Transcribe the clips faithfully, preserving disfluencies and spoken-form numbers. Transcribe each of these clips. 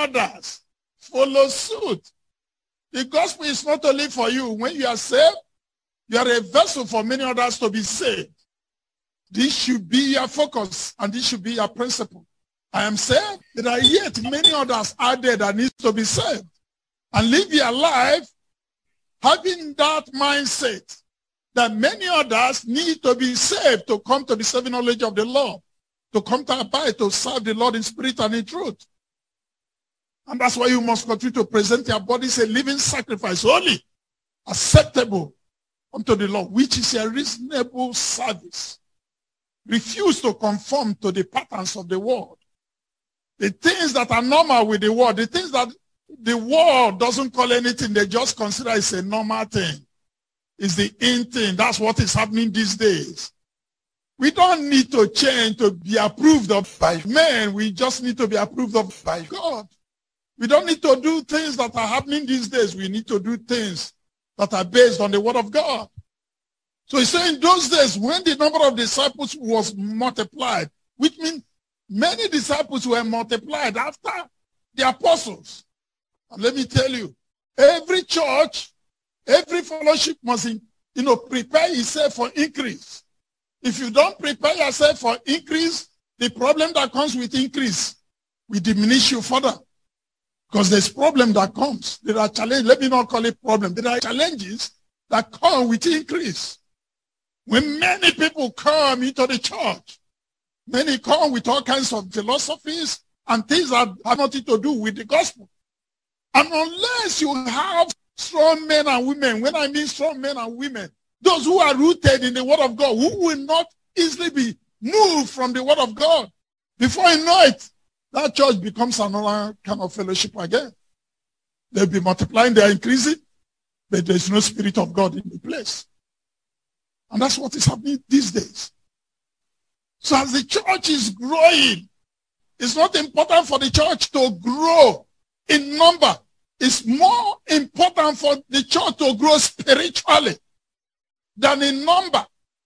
others follow suit. The gospel is not only for you. When you are saved, you are a vessel for many others to be saved. This should be your focus, and this should be your principle. I am saved, there are yet many others out there that need to be saved. And live your life having that mindset that many others need to be saved to come to the saving knowledge of the Lord, to come to abide, to serve the Lord in spirit and in truth. And that's why you must continue to present your body as a living sacrifice, holy, acceptable unto the Lord, which is a reasonable service. Refuse to conform to the patterns of the world. The things that are normal with the world, the things that the world doesn't call anything, they just consider it's a normal thing. It's the in thing. That's what is happening these days. We don't need to change to be approved of by men. We just need to be approved of by God. We don't need to do things that are happening these days. We need to do things that are based on the word of God. So he's saying those days when the number of disciples was multiplied, which means many disciples were multiplied after the apostles. And let me tell you, every church, every fellowship must, you know, prepare itself for increase. If you don't prepare yourself for increase, the problem that comes with increase will diminish you further. Because there's problem that comes. There are challenges. Let me not call it problem. There are challenges that come with increase. When many people come into the church, many come with all kinds of philosophies and things that have nothing to do with the gospel. And unless you have strong men and women, when I mean strong men and women, those who are rooted in the word of God, who will not easily be moved from the word of God, before you know it, that church becomes another kind of fellowship again. They'll be multiplying, they're increasing, but there's no spirit of God in the place. And that's what is happening these days. So as the church is growing, it's not important for the church to grow in number. It's more important for the church to grow spiritually than in number.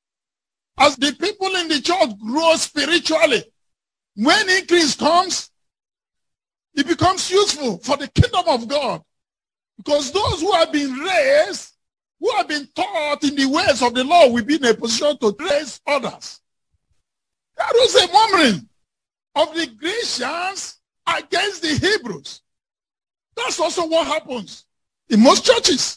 As the people in the church grow spiritually, when increase comes, it becomes useful for the kingdom of God. Because those who have been raised, who have been taught in the ways of the Lord, will be in a position to raise others. There was a murmuring of the Grecians against the Hebrews. That's also what happens in most churches.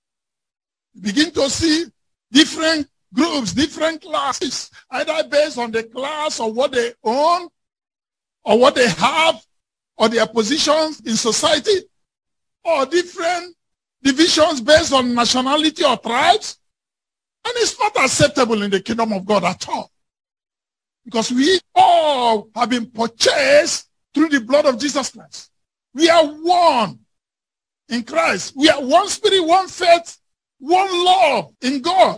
You begin to see different groups, different classes, either based on the class or what they own, or what they have, or their positions in society, or different divisions based on nationality or tribes. And it's not acceptable in the kingdom of God at all. Because we all have been purchased through the blood of Jesus Christ. We are one in Christ. We are one spirit, one faith, one love in God.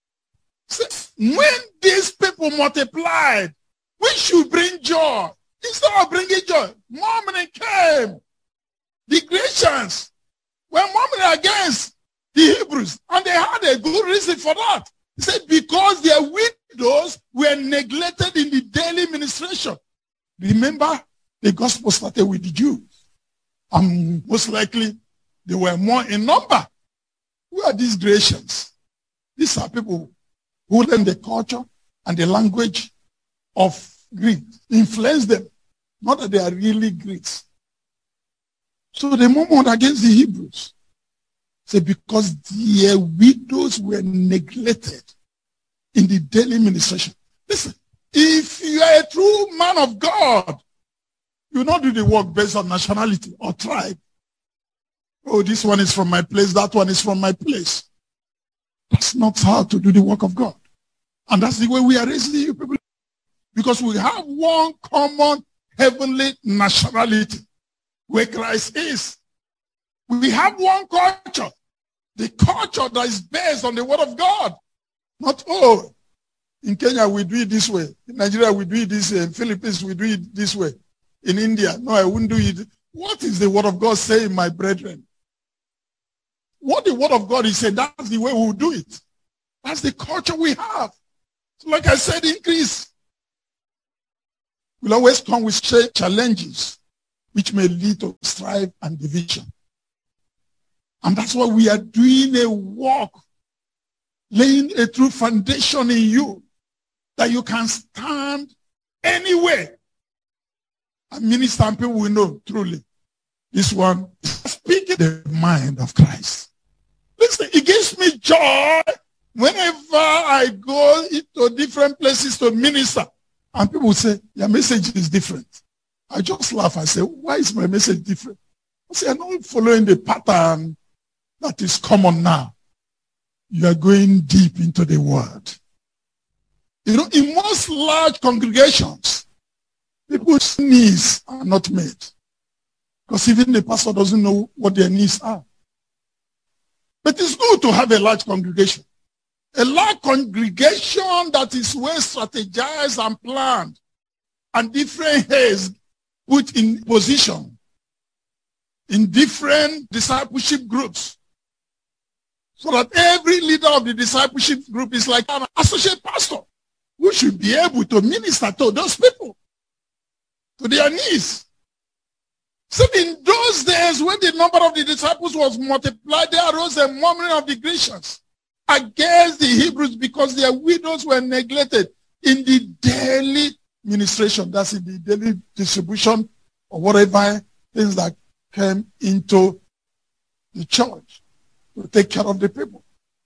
So when these people multiplied, we should bring joy. Instead of bringing joy, murmuring came. The Grecians were murmuring against the Hebrews, and they had a good reason for that. He said, because their widows were neglected in the daily ministration. Remember, the gospel started with the Jews. And most likely, they were more in number. Who are these Grecians? These are people who learn the culture and the language of Greek, influence them. Not that they are really Greeks. So they murmured against the Hebrews. Say, because their widows were neglected in the daily ministration. Listen, if you are a true man of God, you will not do the work based on nationality or tribe. Oh, this one is from my place, that one is from my place. That's not how to do the work of God. And that's the way we are raising you people. Because we have one common heavenly nationality where Christ is. We have one culture. The culture that is based on the word of God. Not, oh, in Kenya we do it this way. In Nigeria we do it this way. In Philippines we do it this way. In India, no, I wouldn't do it. What is the word of God saying, my brethren? What the word of God is saying, that's the way we will do it. That's the culture we have. So like I said, increase will always come with challenges. which may lead to strife and division. And that's why we are doing a work, laying a true foundation in you that you can stand anywhere and minister, and people will know truly this one is speaking the mind of Christ. Listen, it gives me joy whenever I go into different places to minister and people say, your message is different. I just laugh. I say, why is my message different? I say, I'm not following the pattern that is common now. You are going deep into the word. You know, in most large congregations, people's needs are not made. Because even the pastor doesn't know what their needs are. But it's good to have a large congregation. A large congregation that is well strategized and planned, and different heads put in position in different discipleship groups, so that every leader of the discipleship group is like an associate pastor who should be able to minister to those people, to their needs. So in those days when the number of the disciples was multiplied, there arose a murmuring of the Grecians against the Hebrews because their widows were neglected in the daily ministration. That's in the daily distribution or whatever things that came into the church to take care of the people.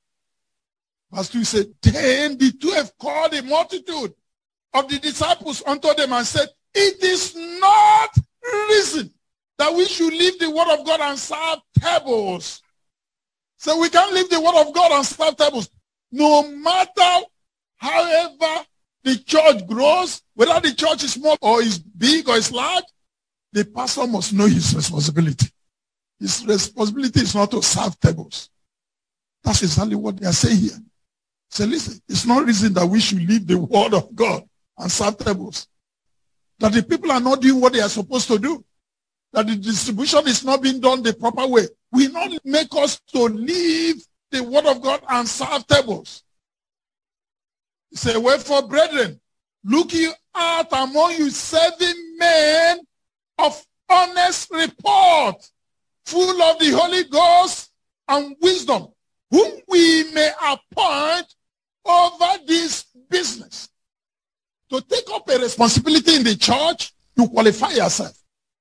Verse two said, then the twelve called the multitude of the disciples unto them and said, it is not reason that we should leave the word of God and serve tables. So we can't leave the word of God and serve tables. No matter however the church grows, whether the church is small or is big or is large, the pastor must know his responsibility. His responsibility is not to serve tables. That's exactly what they are saying here. So listen, it's not reason that we should leave the word of God and serve tables. That the people are not doing what they are supposed to do. That the distribution is not being done the proper way. Will not make us to leave the word of God and serve tables. He said, wherefore, brethren, look you out among you seven men of honest report, full of the Holy Ghost and wisdom, whom we may appoint over this business. To take up a responsibility in the church, you qualify yourself.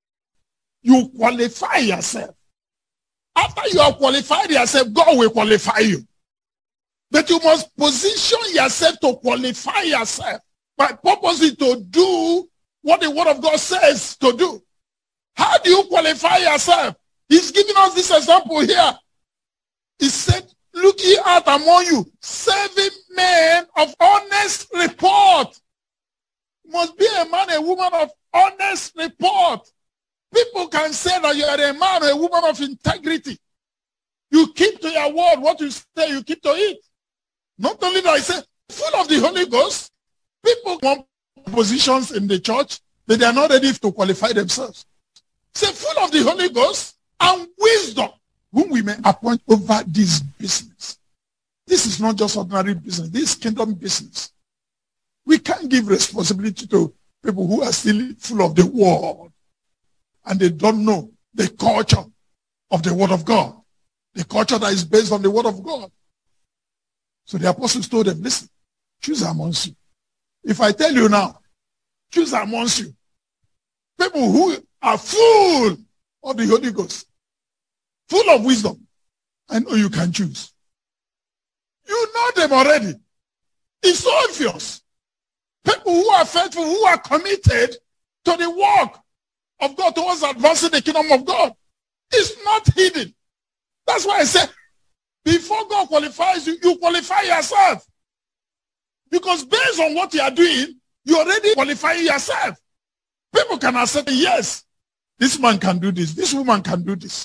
You qualify yourself. After you have qualified yourself, God will qualify you. But you must position yourself to qualify yourself by purposely to do what the word of God says to do. How do you qualify yourself? He's giving us this example here. He said, look ye out among you, seven men of honest report. You must be a man, a woman of honest report. People can say that you are a man or a woman of integrity. You keep to your word. What you say, you keep to it. Not only that, I say, full of the Holy Ghost. People want positions in the church, but they are not ready to qualify themselves. Say, full of the Holy Ghost and wisdom, whom we may appoint over this business. This is not just ordinary business. This is kingdom business. We can't give responsibility to people who are still full of the world and they don't know the culture of the word of God, the culture that is based on the word of God. So the apostles told them, listen, choose amongst you. If I tell you now, choose amongst you people who are full of the Holy Ghost, full of wisdom, I know you can choose. You know them already. It's so obvious. People who are faithful, who are committed to the work of God towards advancing the kingdom of God. It's not hidden. That's why I said, before God qualifies you, you qualify yourself. Because based on what you are doing, you already qualify yourself. People can accept, yes, this man can do this, this woman can do this.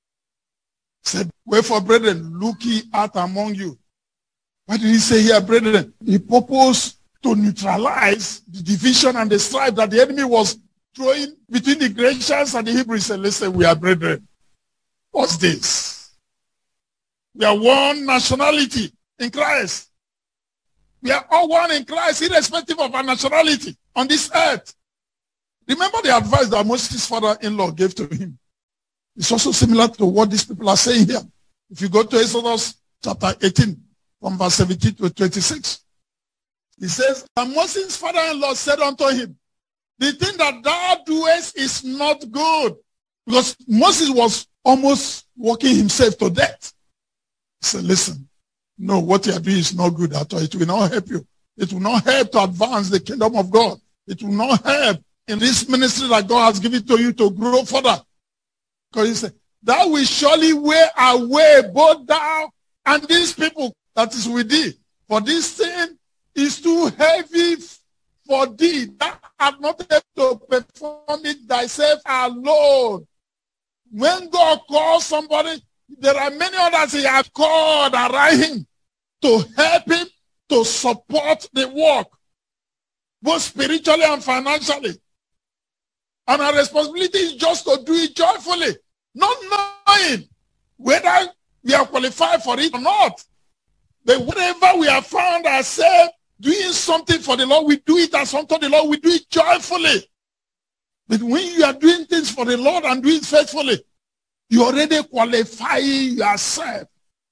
Said, wherefore, brethren, look ye out among you. What did he say here, brethren? He purposed to neutralize the division and the strife that the enemy was throwing between the Grecians and the Hebrews. He said, listen, we are brethren. What's this? We are one nationality in Christ. We are all one in Christ, irrespective of our nationality on this earth. Remember the advice that Moses' father-in-law gave to him. It's also similar to what these people are saying here. If you go to Exodus chapter eighteen, from verse seventeen to twenty-six, he says, and Moses' father-in-law said unto him, the thing that thou doest is not good. Because Moses was almost walking himself to death. He said, listen, no, what you are doing is not good at all. It will not help you. It will not help to advance the kingdom of God. It will not help in this ministry that God has given to you to grow further. Because he said, thou will surely wear away both thou and these people that is with thee. For this thing is too heavy for thee. Thou art not able to perform it thyself alone. When God calls somebody, there are many others he has called around him to help him to support the work, both spiritually and financially. And our responsibility is just to do it joyfully, not knowing whether we are qualified for it or not. But whenever we have found ourselves doing something for the Lord, we do it as unto the Lord, we do it joyfully. But when you are doing things for the Lord and doing it faithfully, you already qualify yourself.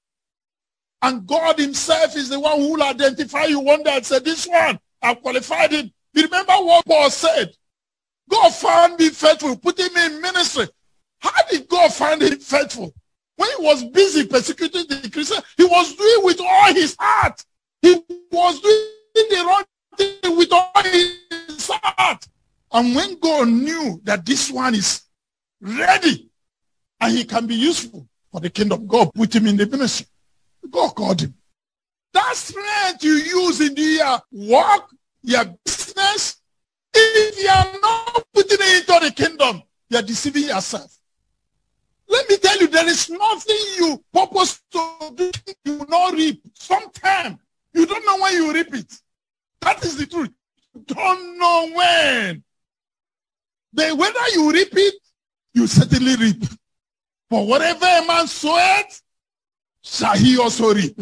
And God himself is the one who will identify you one day and say, this one, I've qualified him. You remember what Paul said? God found me faithful, put him in ministry. How did God find him faithful? When he was busy persecuting the Christians, he was doing with all his heart. He was doing the wrong thing with all his heart. And when God knew that this one is ready and he can be useful for the kingdom, God put him in the ministry. God called him. That strength you use in your work, your business, if you are not putting it into the kingdom, you are deceiving yourself. Let me tell you, there is nothing you purpose to do you will not reap. Sometime, you don't know when you reap it. That is the truth. You don't know when. But whether you reap it, you certainly reap. For whatever a man soweth, shall he also reap.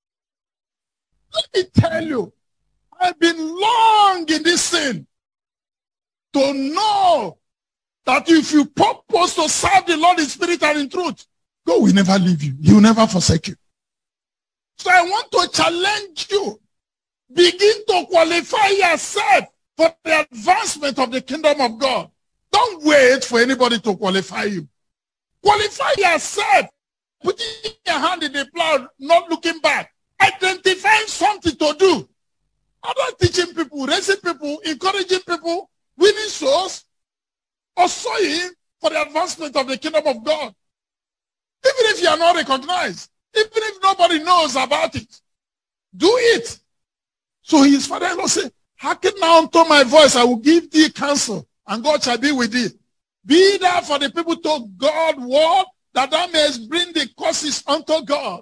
Let me tell you, I've been long in this sin to know that if you purpose to serve the Lord in spirit and in truth, God will never leave you. He will never forsake you. So I want to challenge you. Begin to qualify yourself for the advancement of the kingdom of God. Don't wait for anybody to qualify you. Qualify yourself. Putting your hand in the plow, not looking back. Identifying something to do. I'm not teaching people, raising people, encouraging people, winning souls, or sowing for the advancement of the kingdom of God. Even if you are not recognized, even if nobody knows about it, do it. So his father-in-law said, hearken now unto my voice, I will give thee counsel, and God shall be with thee. Be thou for the people to God word, that thou mayest bring the curses unto God.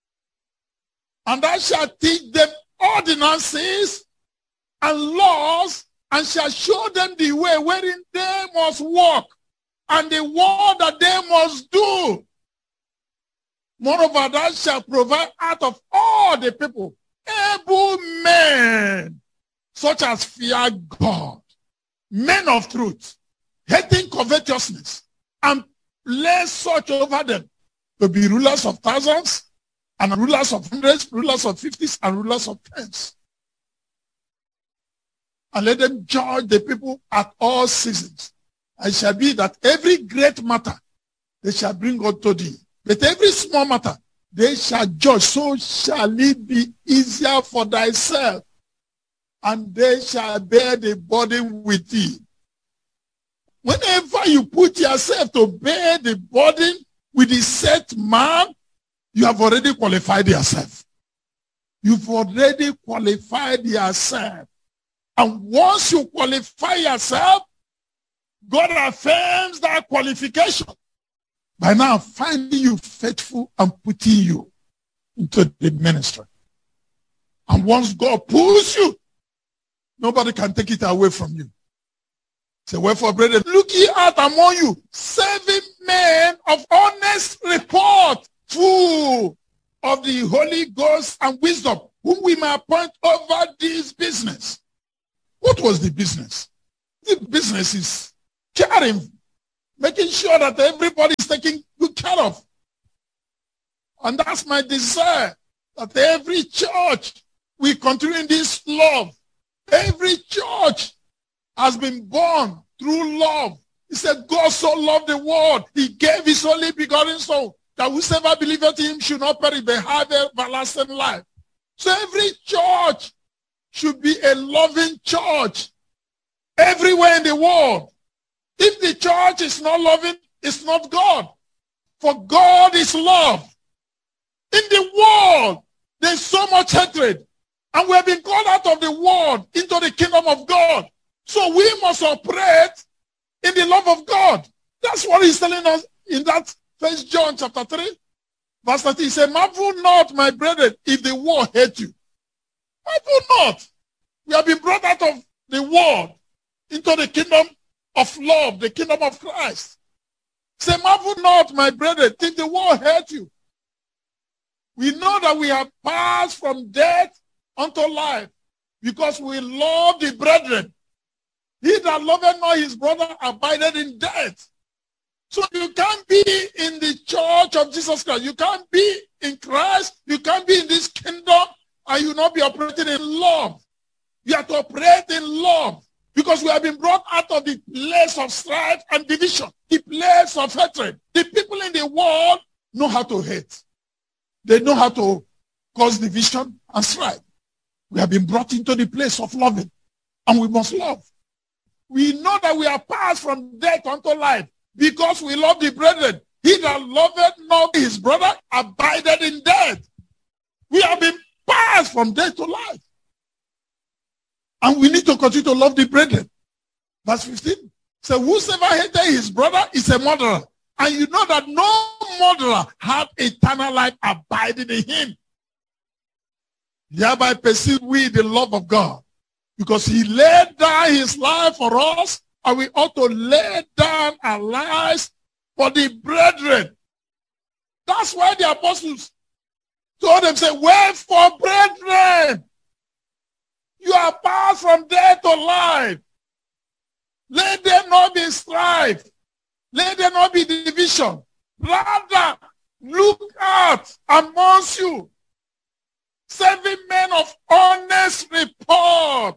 And thou shalt teach them ordinances and laws, and shall show them the way wherein they must walk, and the word that they must do. Moreover, thou shalt provide out of all the people able men, such as fear God, men of truth, hating covetousness, and place such over them to be rulers of thousands, and rulers of hundreds, rulers of fifties, and rulers of tens. And let them judge the people at all seasons. And it shall be that every great matter they shall bring unto thee, but every small matter they shall judge. So shall it be easier for thyself, and they shall bear the burden with thee. Whenever you put yourself to bear the burden with the set man, you have already qualified yourself. You've already qualified yourself. And once you qualify yourself, God affirms that qualification by now finding you faithful and putting you into the ministry. And once God pulls you, nobody can take it away from you. Say, wherefore, brethren, look ye out among you seven men of honest report, full of the Holy Ghost and wisdom, whom we may appoint over this business. What was the business? The business is caring, making sure that everybody is taken good care of. And that's my desire, that every church will continue in this love. Every church has been born through love. He said, God so loved the world, he gave his only begotten Son, that whosoever believeth in him should not perish but have everlasting life. So every church should be a loving church everywhere in the world. If the church is not loving, it's not God. For God is love. In the world, there's so much hatred. And we have been called out of the world into the kingdom of God. So we must operate in the love of God. That's what he's telling us in that First John chapter three. Verse thirty, he said, marvel not, my brethren, if the world hate you. Marvel not. We have been brought out of the world into the kingdom of love, the kingdom of Christ. Say, marvel not, my brethren, if the world hate you. We know that we have passed from death unto life because we love the brethren. He that loveth not his brother abideth in death. So you can't be in the church of Jesus Christ. You can't be in Christ. You can't be in this kingdom and you not be operating in love. You have to operate in love because we have been brought out of the place of strife and division, the place of hatred. The people in the world know how to hate. They know how to cause division and strife. We have been brought into the place of loving, and we must love. We know that we are passed from death unto life because we love the brethren. He that loveth not his brother abideth in death. We have been passed from death to life. And we need to continue to love the brethren. Verse fifteen. So whosoever hateth his brother is a murderer. And you know that no murderer hath eternal life abiding in him. Thereby perceive we the love of God, because he laid down his life for us, and we ought to lay down our lives for the brethren. That's why the apostles told them, say, wherefore, brethren, you are passed from death to life. Let there not be strife. Let there not be division. Rather, look out amongst you seven men of honest report,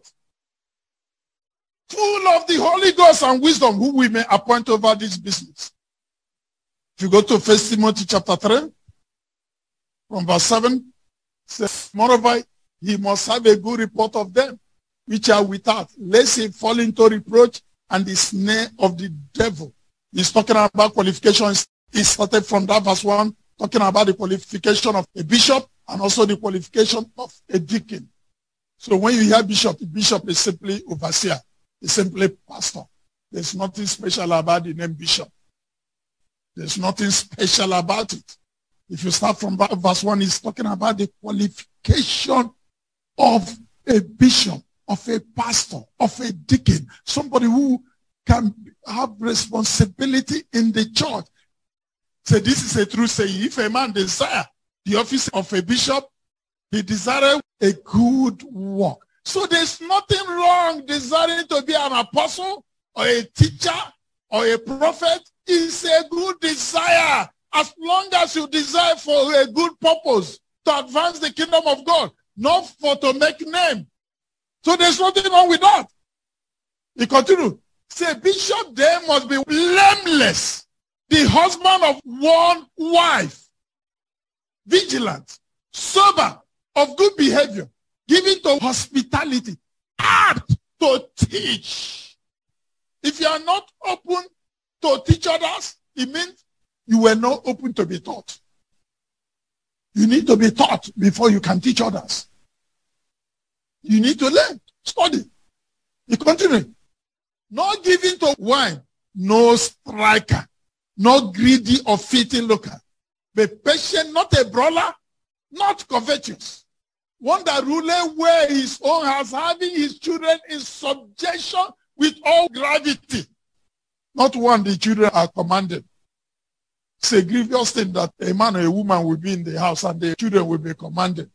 full of the Holy Ghost and wisdom, who we may appoint over this business. If you go to First Timothy chapter three, from verse seven, says, moreover, he must have a good report of them which are without, lest he fall into reproach and the snare of the devil. He's talking about qualifications. He started from that verse one, talking about the qualification of a bishop and also the qualification of a deacon. So when you hear bishop, bishop is simply overseer. It's simply pastor. There's nothing special about the name bishop. There's nothing special about it. If you start from verse one, he's talking about the qualification of a bishop, of a pastor, of a deacon, somebody who can have responsibility in the church. So this is a true saying. If a man desire the office of a bishop, he desires a good work. So there's nothing wrong desiring to be an apostle or a teacher or a prophet. It's a good desire, as long as you desire for a good purpose to advance the kingdom of God, not for to make name. So there's nothing wrong with that. He continued. Say, bishop there must be blameless, the husband of one wife, vigilant, sober, of good behavior, given to hospitality, apt to teach. If you are not open to teach others, it means you were not open to be taught. You need to be taught before you can teach others. You need to learn, study. You continue. Not giving to wine, no striker, not greedy or filthy lucre, but patient, not a brawler, not covetous. One that ruleth where his own house, having his children in subjection with all gravity. Not one the children are commanded. It's a grievous thing that a man or a woman will be in the house and the children will be commanded.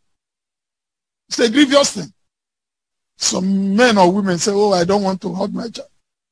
It's a grievous thing. Some men or women say, oh, I don't want to hug my child.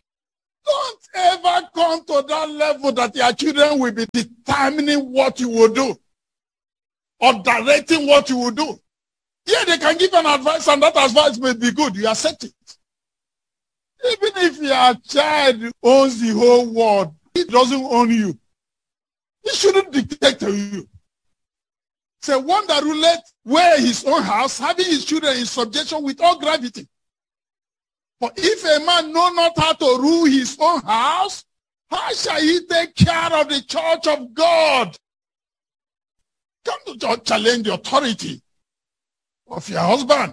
Don't ever come to that level that your children will be determining what you will do or directing what you will do. Yeah, they can give an advice and that advice may be good. You accept it. Even if your child owns the whole world, he doesn't own you. He shouldn't dictate to you. Say one that ruleth where his own house, having his children in subjection with all gravity. For if a man know not how to rule his own house, how shall he take care of the church of God? Come to church, challenge the authority of your husband.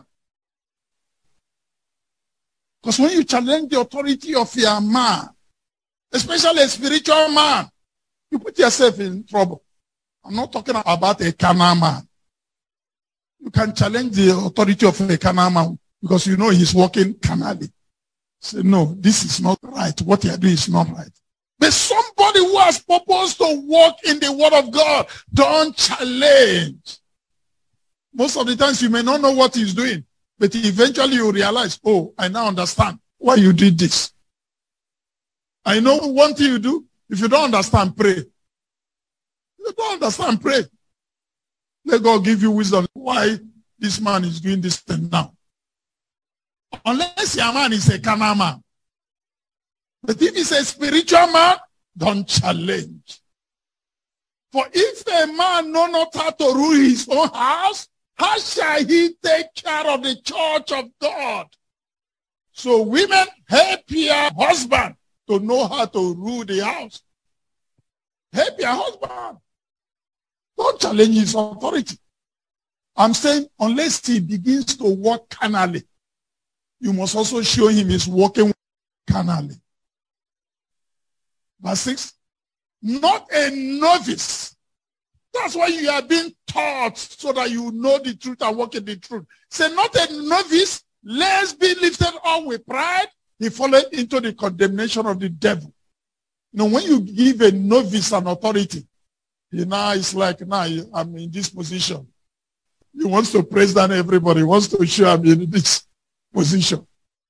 Because when you challenge the authority of your man, especially a spiritual man, you put yourself in trouble. I'm not talking about a carnal man. You can challenge the authority of a carnal man because you know he's working carnally. Say, no, this is not right. What you are doing is not right. But somebody who has purpose to walk in the word of God, don't challenge. Most of the times you may not know what he's doing, but eventually you realize, oh, I now understand why you did this. I know one thing you do. If you don't understand, pray. If you don't understand, pray. Let God give you wisdom why this man is doing this thing now. Unless your man is a carnal man. But if he's a spiritual man, don't challenge. For if a man know not how to rule his own house, how shall he take care of the church of God? So women, help your husband to know how to rule the house. Help your husband. Don't challenge his authority. I'm saying unless he begins to walk carnally, you must also show him he's walking carnally. Verse six. Not a novice. That's why you are being taught so that you know the truth and walk in the truth. Say not a novice, lest be lifted up with pride, he falleth into the condemnation of the devil. You know, when you give a novice an authority, he now is like, now I'm in this position. He wants to praise down everybody. He wants to show I'm in this position.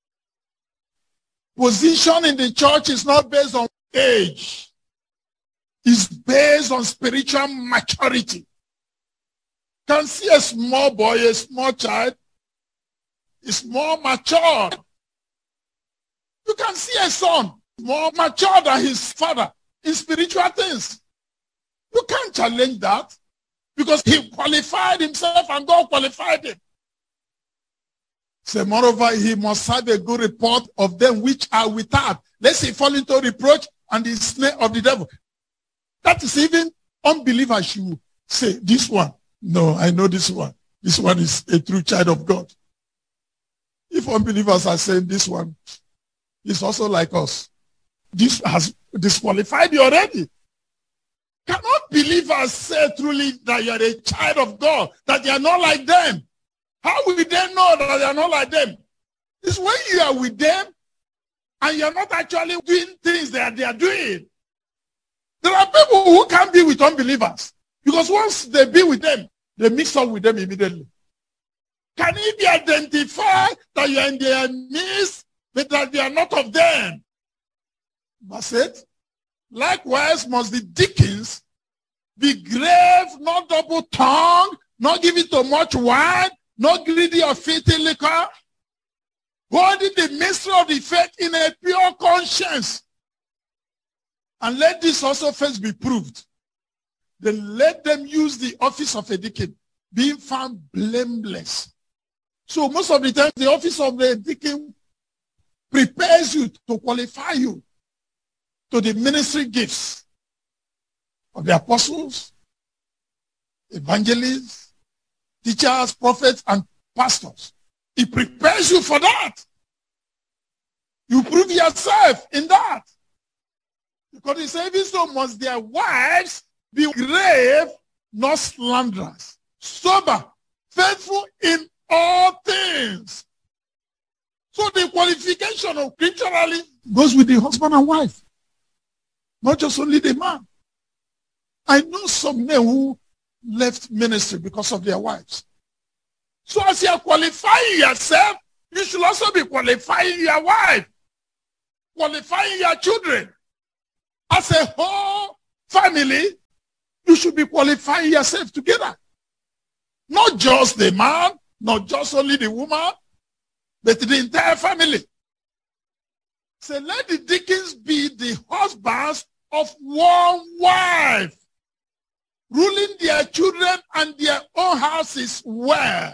Position in the church is not based on age. It's based on spiritual maturity. You can see a small boy, a small child, is more mature. You can see a son more mature than his father in spiritual things. You can't challenge that because he qualified himself and God qualified him. So moreover, he must have a good report of them which are without, lest he fall into reproach and the snare of the devil. That is even unbelievers should say, this one, no, I know this one. This one is a true child of God. If unbelievers are saying this one is also like us, this has disqualified you already. Cannot believers say truly that you are a child of God, that you are not like them? How will they know that they are not like them? It's when you are with them and you are not actually doing things that they are doing. There are people who can't be with unbelievers because once they be with them, they mix up with them immediately. Can it be identified that you are in their midst, but that they are not of them? That's it. Likewise must the deacons be grave, not double-tongued, not giving too much wine, not greedy of filthy liquor, holding the mystery of the faith in a pure conscience. And let this also first be proved. Then let them use the office of a deacon, being found blameless. So most of the time, the office of the deacon prepares you to qualify you to the ministry gifts of the apostles, evangelists, teachers, prophets, and pastors. It prepares you for that. You prove yourself in that. Because he said, even so must their wives be grave, not slanderers, sober, faithful in all things. So the qualification of scripturally goes with the husband and wife, not just only the man. I know some men who left ministry because of their wives. So as you are qualifying yourself, you should also be qualifying your wife. qualifying your children. As a whole family, you should be qualifying yourself together. Not just the man, not just only the woman, but the entire family. So let the deacons be the husbands of one wife, ruling their children and their own houses well.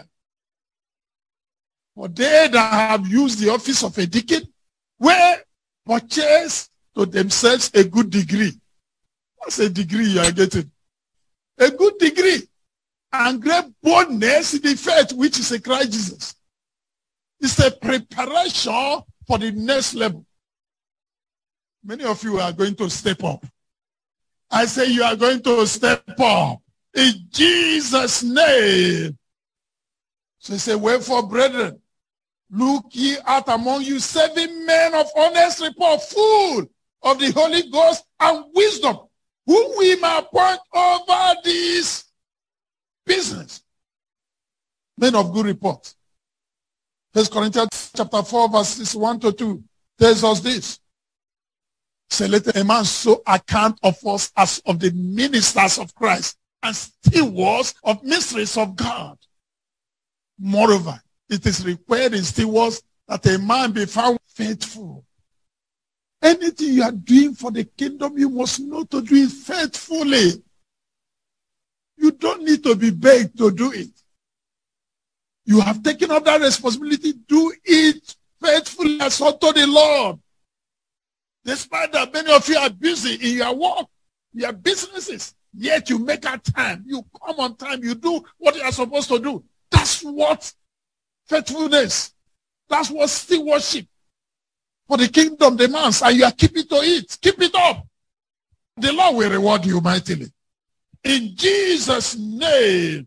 For they that have used the office of a deacon will purchase to themselves a good degree. What's a degree you are getting? A good degree and great boldness in the faith which is in Christ Jesus. It's a preparation for the next level. Many of you are going to step up. I say you are going to step up in Jesus' name. So he said, wherefore, brethren, look ye out among you seven men of honest report, full of the Holy Ghost and wisdom, whom we may appoint over this business. Men of good report. First Corinthians chapter four, verses one to two tells us this. Say, let a man so account of us as of the ministers of Christ and stewards of mysteries of God. Moreover, it is required in stewards that a man be found faithful. Anything you are doing for the kingdom, you must know to do it faithfully. You don't need to be begged to do it. You have taken up that responsibility. Do it faithfully as unto the Lord. Despite that many of you are busy in your work, your businesses, yet you make out time. You come on time. You do what you are supposed to do. That's what faithfulness, that's what stewardship for the kingdom demands, and you are keeping to it. Keep it up. The Lord will reward you mightily. In Jesus' name.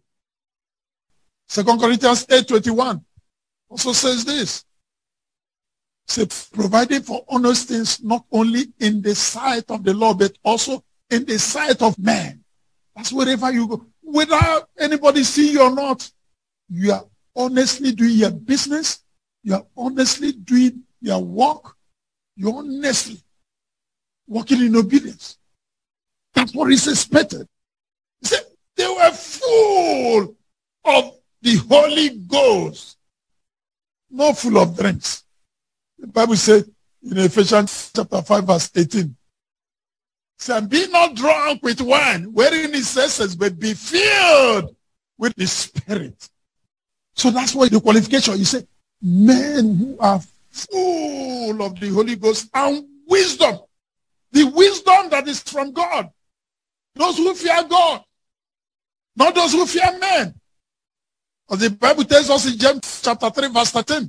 Second Corinthians eight twenty-one also says this. Say, providing for honest things not only in the sight of the Lord, but also in the sight of man. That's wherever you go. Without anybody seeing you or not, you are honestly doing your business. You are honestly doing your work. You're honestly walking in obedience. That's what is expected. He said, they were full of the Holy Ghost, not full of drinks. The Bible said in Ephesians chapter five, verse eighteen, say, be not drunk with wine, wherein is excess, but be filled with the Spirit. So that's why the qualification, you say, men who are full of the Holy Ghost and wisdom. The wisdom that is from God. Those who fear God. Not those who fear men. As the Bible tells us in James chapter three, verse thirteen.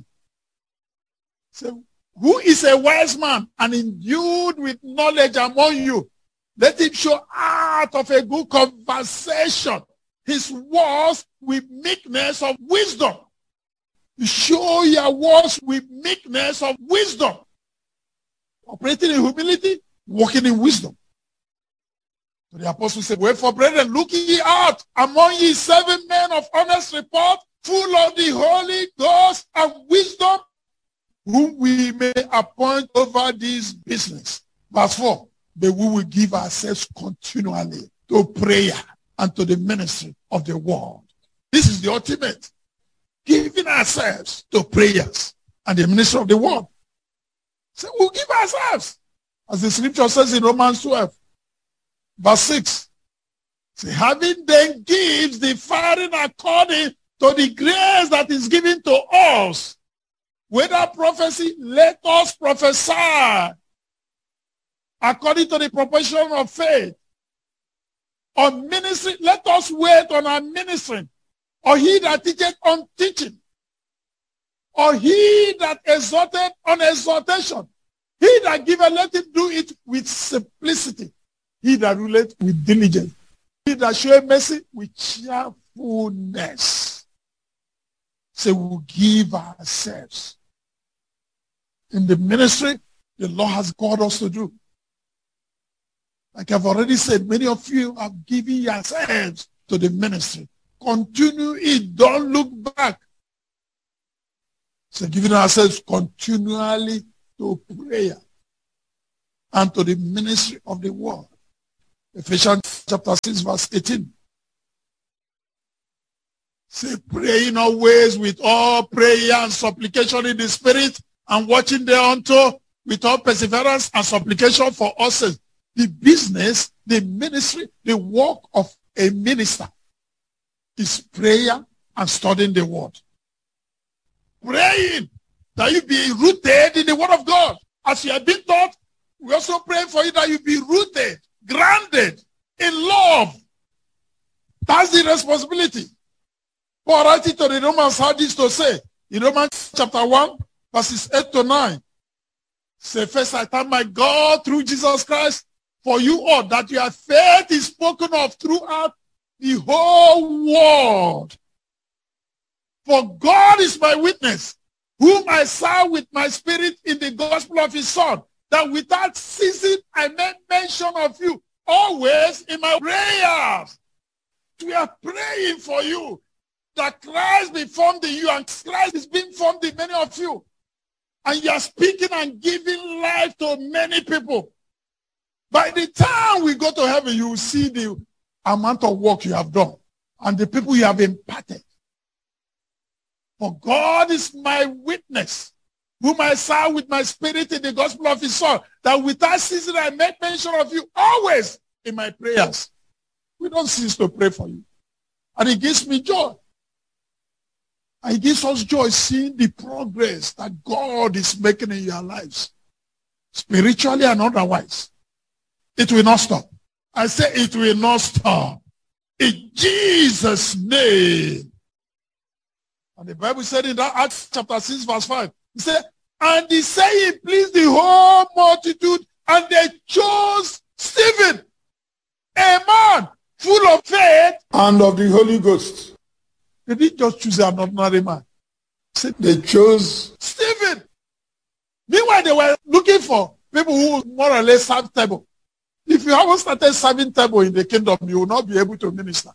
So, who is a wise man and endued with knowledge among you? Let him show out of a good conversation his words with meekness of wisdom. You show your words with meekness of wisdom. Operating in humility, walking in wisdom. So the apostle said, wherefore, brethren, look ye out among ye seven men of honest report, full of the Holy Ghost and wisdom, whom we may appoint over this business. Verse four, but we will give ourselves continually to prayer and to the ministry of the word. This is the ultimate. Giving ourselves to prayers and the ministry of the word. So we'll give ourselves. As the scripture says in Romans twelve, verse six. Say, having then gives the firing according to the grace that is given to us. Whether prophecy, let us prophesy according to the proportion of faith. On ministry, let us wait on our ministry. Or he that teacheth on teaching. Or he that exhorteth on exhortation. He that giveth, let him do it with simplicity. He that ruleth with diligence. He that showeth mercy with cheerfulness. So we'll give ourselves. In the ministry, the Lord has called us to do. Like I've already said, many of you have given yourselves to the ministry. Continue it. Don't look back. So giving ourselves continually to prayer and to the ministry of the word. Ephesians chapter six, verse eighteen. Say, praying always with all prayer and supplication in the spirit, and watching thereunto with all perseverance and supplication for us. The business, the ministry, the work of a minister is prayer and studying the word. Praying that you be rooted in the word of God. As you have been taught, we also pray for you that you be rooted, grounded in love. That's the responsibility. Paul writing to the Romans had this to say in Romans chapter one, verses eight to nine. Say, first I thank my God through Jesus Christ for you all, that your faith is spoken of throughout the whole world. For God is my witness, whom I serve with my spirit in the gospel of his Son, that without ceasing I make mention of you always in my prayers. We are praying for you, that Christ be formed in you, and Christ is being formed in many of you. And you are speaking and giving life to many people. By the time we go to heaven, you will see the amount of work you have done and the people you have imparted. For God is my witness, whom I serve with my spirit in the gospel of his Son, that without ceasing I make mention of you always in my prayers. We don't cease to pray for you. And it gives me joy. And it gives us joy seeing the progress that God is making in your lives, spiritually and otherwise. It will not stop. I say it will not stop. In Jesus' name. And the Bible said in that Acts chapter six, verse five, he said, and the saying pleased the whole multitude, and they chose Stephen, a man full of faith and of the Holy Ghost. They didn't just choose an ordinary man. They chose Stephen. Meanwhile, they were looking for people who more or less serve table. If you haven't started serving table in the kingdom, you will not be able to minister.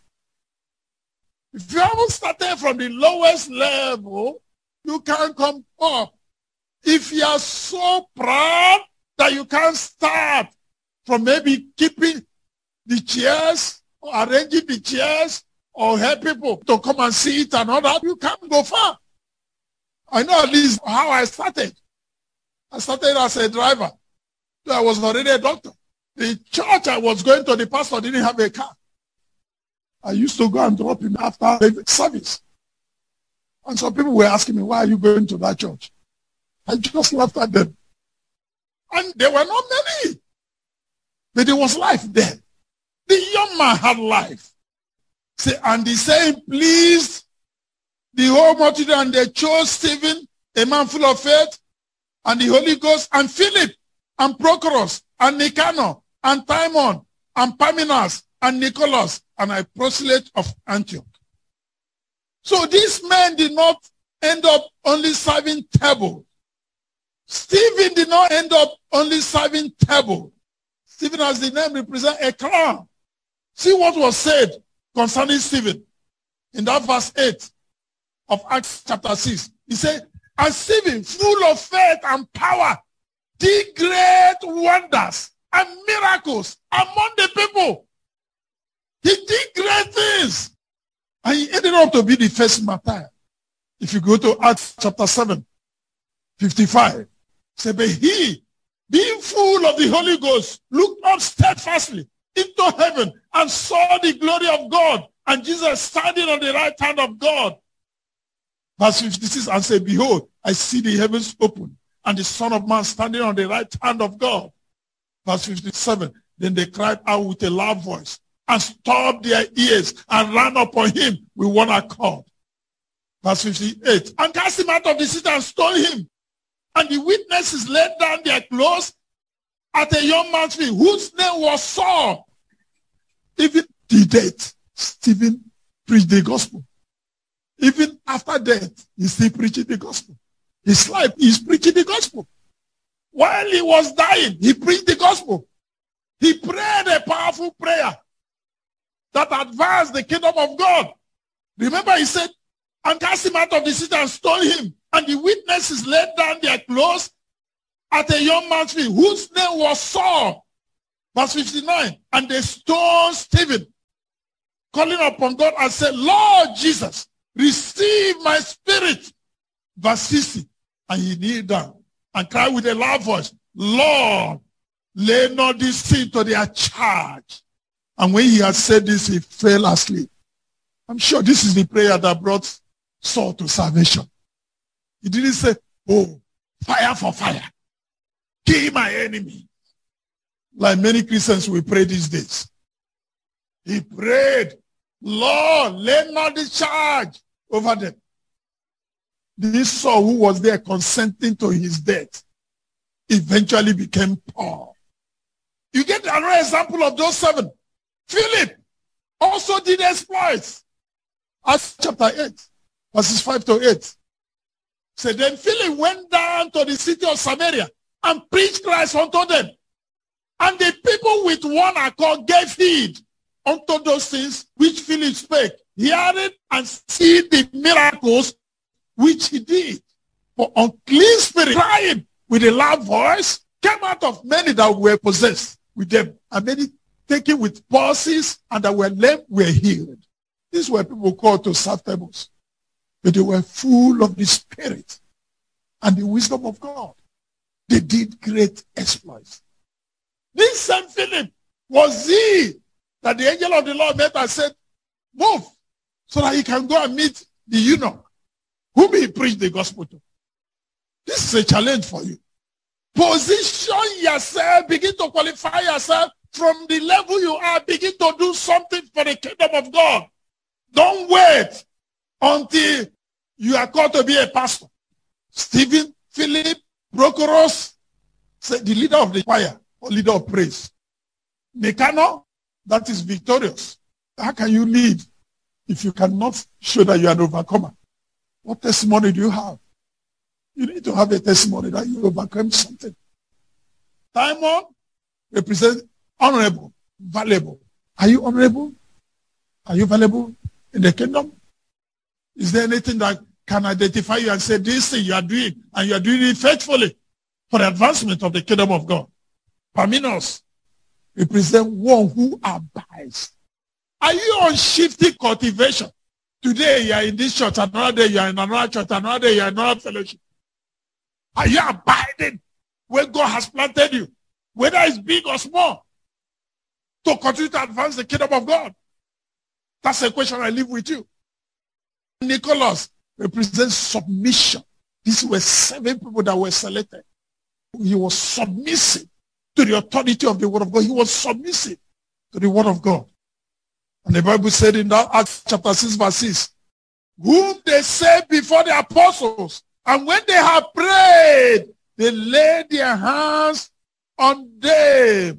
If you haven't started from the lowest level, you can't come up. If you are so proud that you can't start from maybe keeping the chairs, or arranging the chairs, or help people to come and see it and all that, you can't go far. I know at least how I started. I started as a driver. So I was already a doctor. The church I was going to, the pastor didn't have a car. I used to go and drop him after the service. And some people were asking me, why are you going to that church? I just laughed at them. And there were not many. But there was life there. The young man had life. Say, and the saying pleased the whole multitude, and they chose Stephen, a man full of faith, and the Holy Ghost, and Philip, and Prochorus, and Nicanor, and Timon, and Parmenas, and Nicholas, and a proselyte of Antioch. So these men did not end up only serving table. Stephen did not end up only serving table. Stephen, as the name represents, a crown. See what was said concerning Stephen in that verse eight of Acts chapter six. He said, and Stephen, full of faith and power, did great wonders and miracles among the people. He did great things. And he ended up to be the first martyr. If you go to Acts chapter seven, fifty-five, say, but he, being full of the Holy Ghost, looked up steadfastly into heaven and saw the glory of God and Jesus standing on the right hand of God. Verse fifty-six, and said, behold, I see the heavens open and the Son of Man standing on the right hand of God. Verse fifty-seven, then they cried out with a loud voice and stopped their ears and ran upon him with one accord. Verse fifty-eight, and cast him out of the city and stoned him. And the witnesses laid down their clothes at a young man's feet, whose name was Saul. Even the death, Stephen preached the gospel. Even after death, he's still preaching the gospel. His life, he's preaching the gospel. While he was dying, he preached the gospel. He prayed a powerful prayer that advanced the kingdom of God. Remember, he said, and cast him out of the city and stoned him. And the witnesses laid down their clothes at a young man's feet, whose name was Saul. Verse fifty-nine, and they stoned Stephen, calling upon God and said, Lord Jesus, receive my spirit. Verse sixty, and he kneeled down and cried with a loud voice, Lord, lay not this sin to their charge. And when he had said this, he fell asleep. I'm sure this is the prayer that brought Saul to salvation. He didn't say, oh, fire for fire. Kill my enemy. Like many Christians will pray these days. He prayed, Lord, lay not the charge over them. This Saul, who was there consenting to his death, eventually became Paul. You get another example of those seven. Philip also did exploits. Acts chapter eight, verses five to eight. So then Philip went down to the city of Samaria and preached Christ unto them. And the people with one accord gave heed unto those things which Philip spake, hearing and seeing the miracles which he did. For unclean spirit, crying with a loud voice, came out of many that were possessed with them, and many taken with palsies, and that were lame were healed. These were people called to serve tables, but they were full of the Spirit and the wisdom of God. They did great exploits. This same Philip was he that the angel of the Lord met and said, move, so that he can go and meet the eunuch whom he preached the gospel to. This is a challenge for you. Position yourself, begin to qualify yourself from the level you are, begin to do something for the kingdom of God. Don't wait until you are called to be a pastor. Stephen, Philip, Prochorus, the leader of the choir or leader of praise. Nicanor, that is victorious. How can you lead if you cannot show that you are an overcomer? What testimony do you have? You need to have a testimony that you overcome something. Timon represents honorable, valuable. Are you honorable? Are you valuable in the kingdom? Is there anything that can identify you and say, this thing you are doing, and you are doing it faithfully for the advancement of the kingdom of God? Parmenas represent one who abides. Are you on shifty cultivation? Today you are in this church, another day you are in another church, another day you are in another fellowship. Are you abiding where God has planted you, whether it's big or small, to continue to advance the kingdom of God? That's a question I leave with you. Nicholas represents submission. These were seven people that were selected. He was submissive to the authority of the word of God. He was submissive to the word of God. And the Bible said in that Acts chapter six, verse six, whom they set before the apostles, and when they have prayed, they laid their hands on them.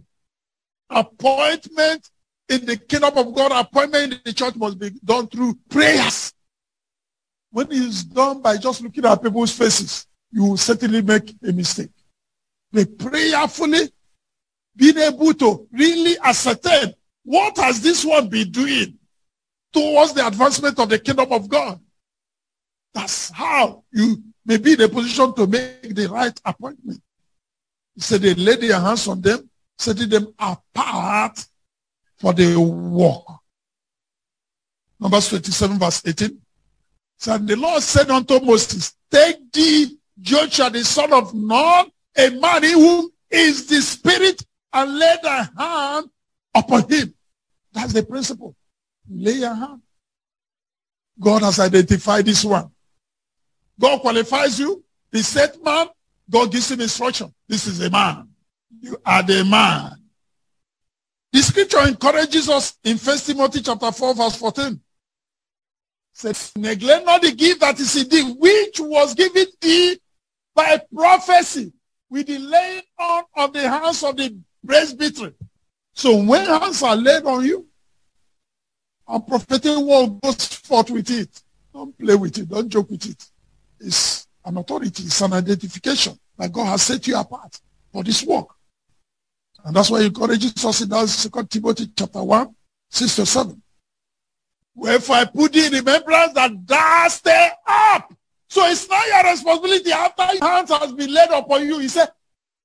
Appointment in the kingdom of God, appointment in the church must be done through prayers. When it is done by just looking at people's faces, you will certainly make a mistake. But prayerfully, being able to really ascertain what has this one been doing towards the advancement of the kingdom of God. That's how you may be in a position to make the right appointment. He said they laid their hands on them, setting them apart for the work. Numbers twenty-seven, verse eighteen. So the Lord said unto Moses, take thee Joshua the son of Nun, a man in whom is the Spirit, and lay thy hand upon him. That's the principle. Lay your hand. God has identified this one. God qualifies you. The set man, God gives him instruction. This is a man. You are the man. The scripture encourages us in First Timothy chapter four, verse fourteen. Says, neglect not the gift that is in thee, which was given thee by prophecy, with the laying on of the hands of the presbytery. So when hands are laid on you, a prophetic word goes forth with it. Don't play with it. Don't joke with it. It's an authority. It's an identification that God has set you apart for this work. And that's why he encourages us in that Second Timothy chapter one, six to seven. Wherefore I put thee in remembrance that thou stay up. So it's not your responsibility after your hands has been laid upon you. He said,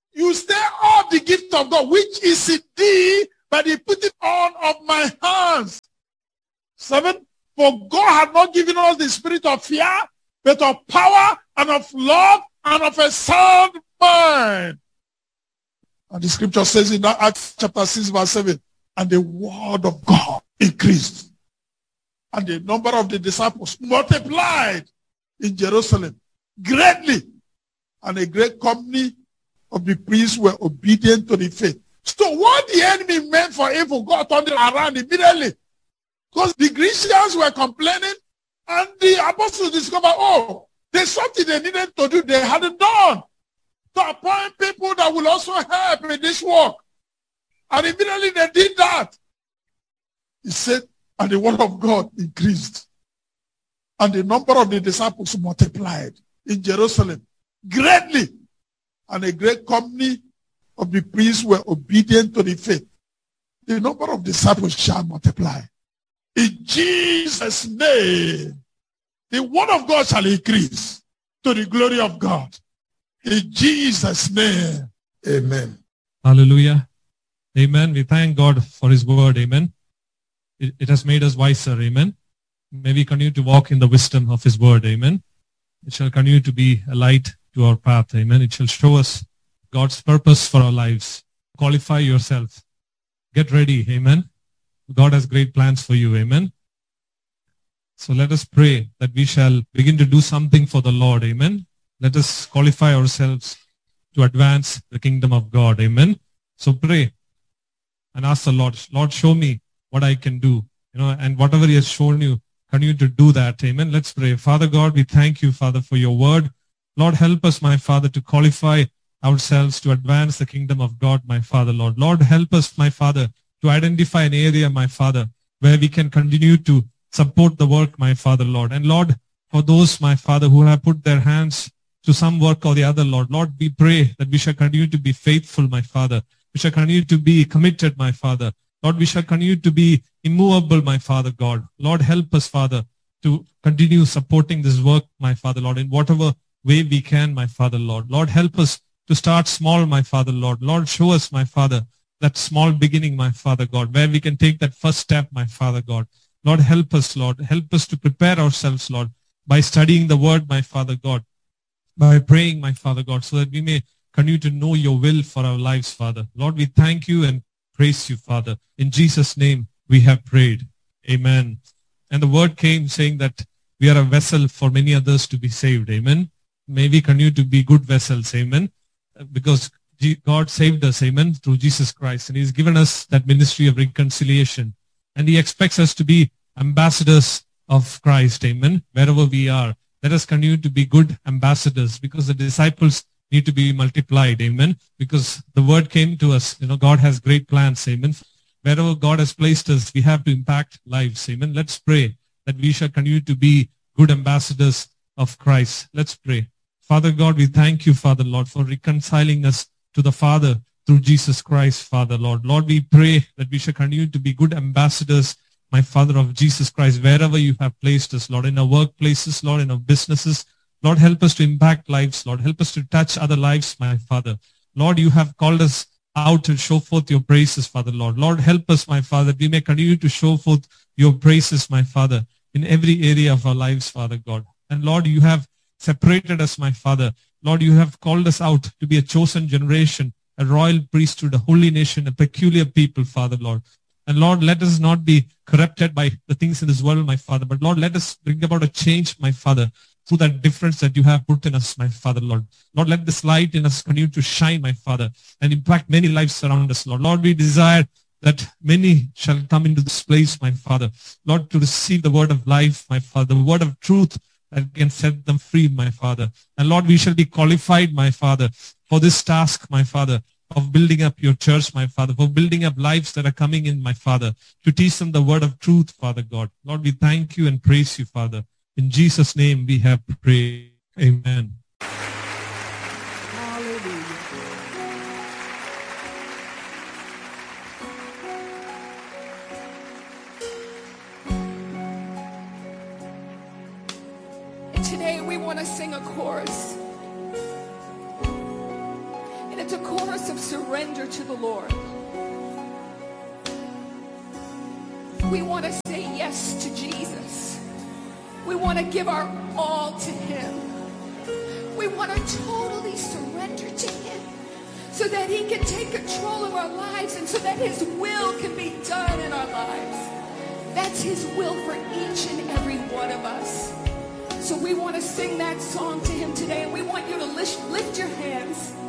you stir up the gift of God, which is in thee, by the putting on of my hands. Seven, for God had not given us the spirit of fear, but of power and of love and of a sound mind. And the scripture says in Acts chapter six, verse seven, and the word of God increased, and the number of the disciples multiplied in Jerusalem greatly, and a great company of the priests were obedient to the faith. So what the enemy meant for evil, God turned it around immediately. Because the Christians were complaining, and the apostles discovered, oh, there's something they needed to do they hadn't done. To appoint people that will also help in this work. And immediately they did that. He said, and the word of God increased. And the number of the disciples multiplied in Jerusalem greatly. And a great company of the priests were obedient to the faith. The number of disciples shall multiply. In Jesus' name, the word of God shall increase to the glory of God. In Jesus' name, amen. Hallelujah. Amen. We thank God for his word. Amen. It, it has made us wiser. Amen. May we continue to walk in the wisdom of his word. Amen. It shall continue to be a light to our path. Amen. It shall show us God's purpose for our lives. Qualify yourself. Get ready. Amen. God has great plans for you. Amen. So let us pray that we shall begin to do something for the Lord. Amen. Let us qualify ourselves to advance the kingdom of God. Amen. So pray and ask the Lord, Lord, show me what I can do. You know, and whatever he has shown you, continue to do that. Amen. Let's pray. Father God, we thank you, Father, for your word. Lord, help us, my Father, to qualify ourselves to advance the kingdom of God, my Father, Lord. Lord, help us, my Father, to identify an area, my Father, where we can continue to support the work, my Father, Lord. And Lord, for those, my Father, who have put their hands to some work or the other, Lord, Lord, we pray that we shall continue to be faithful, my Father. We shall continue to be committed, my Father. Lord, we shall continue to be immovable, my Father, God. Lord, help us, Father, to continue supporting this work, my Father, Lord, in whatever way we can, my Father, Lord. Lord, help us to start small, my Father, Lord. Lord, show us, my Father, that small beginning, my Father, God, where we can take that first step, my Father, God. Lord, help us, Lord. Help us to prepare ourselves, Lord, by studying the word, my Father, God, by praying, my Father, God, so that we may continue to know your will for our lives, Father. Lord, we thank you and praise you, Father. In Jesus' name, we have prayed. Amen. And the word came saying that we are a vessel for many others to be saved. Amen. May we continue to be good vessels. Amen. Because God saved us. Amen. Through Jesus Christ. And he's given us that ministry of reconciliation. And he expects us to be ambassadors of Christ. Amen. Wherever we are, let us continue to be good ambassadors, because the disciples need to be multiplied. Amen. Because the word came to us. You know, God has great plans. Amen. Wherever God has placed us, we have to impact lives. Amen. Let's pray that we shall continue to be good ambassadors of Christ. Let's pray. Father God, we thank you, Father, Lord, for reconciling us to the Father through Jesus Christ, Father, Lord. Lord, we pray that we shall continue to be good ambassadors, my Father, of Jesus Christ, wherever you have placed us, Lord, in our workplaces, Lord, in our businesses. Lord, help us to impact lives, Lord. Help us to touch other lives, my Father. Lord, you have called us out to show forth your praises, Father, Lord. Lord, help us, my Father, we may continue to show forth your praises, my Father, in every area of our lives, Father God. And Lord, you have separated us, my Father. Lord, you have called us out to be a chosen generation, a royal priesthood, a holy nation, a peculiar people, Father, Lord. And Lord, let us not be corrupted by the things in this world, my Father. But Lord, let us bring about a change, my Father, through that difference that you have put in us, my Father, Lord. Lord, let this light in us continue to shine, my Father, and impact many lives around us, Lord. Lord, we desire that many shall come into this place, my Father. Lord, to receive the word of life, my Father, the word of truth that can set them free, my Father. And Lord, we shall be qualified, my Father, for this task, my Father, of building up your church, my Father, for building up lives that are coming in, my Father, to teach them the word of truth, Father God. Lord, we thank you and praise you, Father. In Jesus' name we have prayed. Amen. And today we want to sing a chorus. And it's a chorus voice of surrender to the Lord. We want to say yes to Jesus. We want to give our all to him. We want to totally surrender to him so that he can take control of our lives and so that his will can be done in our lives. That's his will for each and every one of us. So we want to sing that song to him today, and we want you to lift, lift your hands